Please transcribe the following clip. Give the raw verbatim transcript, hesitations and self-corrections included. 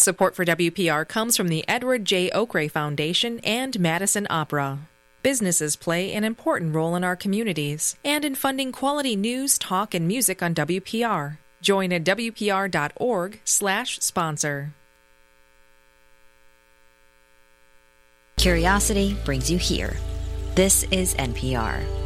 Support for W P R comes from the Edward J. Oakray Foundation and Madison Opera. Businesses play an important role in our communities and in funding quality news, talk, and music on W P R. Join at W P R dot org slash sponsor. Curiosity brings you here. This is N P R.